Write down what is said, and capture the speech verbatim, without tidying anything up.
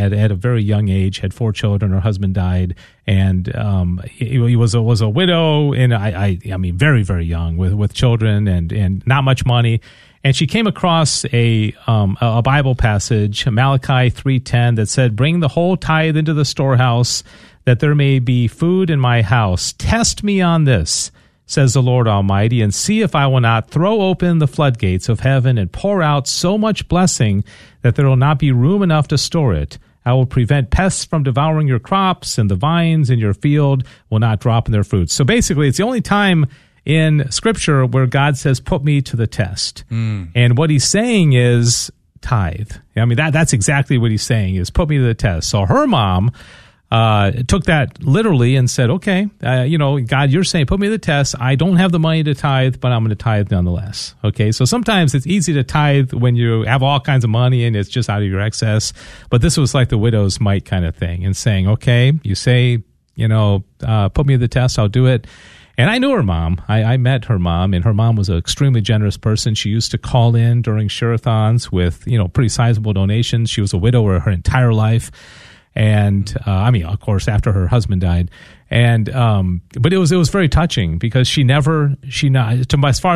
at, at a very young age, had four children. Her husband died, and um, he, he was a, was a widow, and I, I I mean very very young with with children and and not much money. And she came across a um, a Bible passage, Malachi three ten, that said, "Bring the whole tithe into the storehouse, that there may be food in my house. Test me on this, says the Lord Almighty, and see if I will not throw open the floodgates of heaven and pour out so much blessing that there will not be room enough to store it. I will prevent pests from devouring your crops, and the vines in your field will not drop in their fruits." So basically, it's the only time in Scripture where God says, "Put me to the test." Mm. And what he's saying is tithe. I mean, that that's exactly what he's saying, is put me to the test. So her mom uh, took that literally and said, okay, uh, you know, God, you're saying, put me to the test. I don't have the money to tithe, but I'm going to tithe nonetheless. Okay, so sometimes it's easy to tithe when you have all kinds of money and it's just out of your excess. But this was like the widow's mite kind of thing, and saying, okay, you say, you know, uh, put me to the test, I'll do it. And I knew her mom. I, I met her mom, and her mom was an extremely generous person. She used to call in during share-a-thons with, you know, pretty sizable donations. She was a widower her entire life. And, uh, I mean, of course, after her husband died. And, um, but it was, it was very touching, because she never, she not, to, as far